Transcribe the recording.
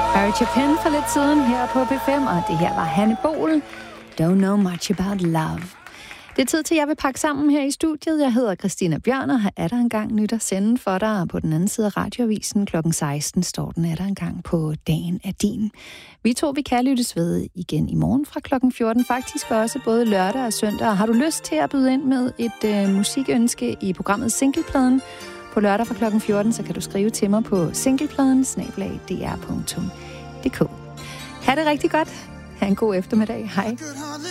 Harry Chapin for lidt siden her på P5, og det her var Hanne Bol. Don't know much about love. Det er tid til, at jeg vil pakke sammen her i studiet. Jeg hedder Christina Bjørn, og er der engang nyt at sende for dig. På den anden side af radioavisen kl. 16 står den, er der engang på Dagen er din. Vi to, vi kan lyttes ved igen i morgen fra kl. 14, faktisk også både lørdag og søndag. Har du lyst til at byde ind med et musikønske i programmet Singlepladen på lørdag fra kl. 14, så kan du skrive til mig på singlepladen@dr.dk. Ha' det rigtig godt. Ha' en god eftermiddag. Hej.